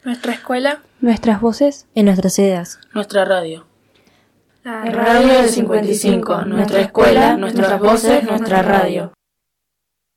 Nuestra escuela. Nuestras voces. En nuestras ideas. Nuestra radio. La Radio del 55. Nuestra escuela, nuestras voces, nuestra radio.